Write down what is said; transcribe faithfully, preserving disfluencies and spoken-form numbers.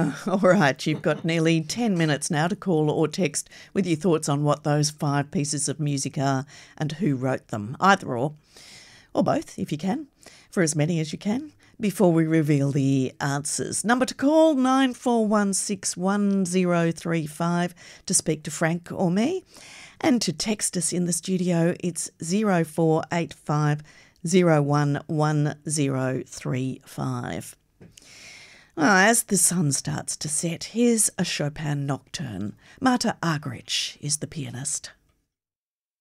All right, you've got nearly ten minutes now to call or text with your thoughts on what those five pieces of music are and who wrote them, either or, or both if you can, for as many as you can, before we reveal the answers. Number to call, nine four one six one zero three five to speak to Frank or me. And to text us in the studio, it's zero four eight five zero one one zero three five. Well, as the sun starts to set, here's a Chopin nocturne. Marta Argerich is the pianist.